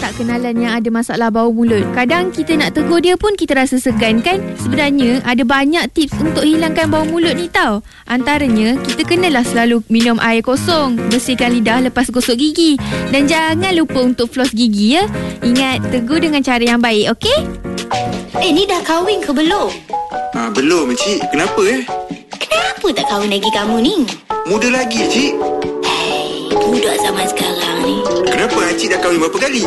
tak kenalan yang ada masalah bau mulut? Kadang kita nak tegur dia pun kita rasa segan kan? Sebenarnya ada banyak tips untuk hilangkan bau mulut ni tau. Antaranya, kita kenalah selalu minum air kosong, bersihkan lidah lepas gosok gigi. Dan jangan lupa untuk floss gigi ya. Ingat, tegur dengan cara yang baik, okey? Ni dah kahwin ke belum? Belum, Cik. Kenapa Kenapa tak kahwin lagi kamu ni? Muda lagi, Cik. Budak zaman sekarang ni. Kenapa Cik dah kahwin berapa kali?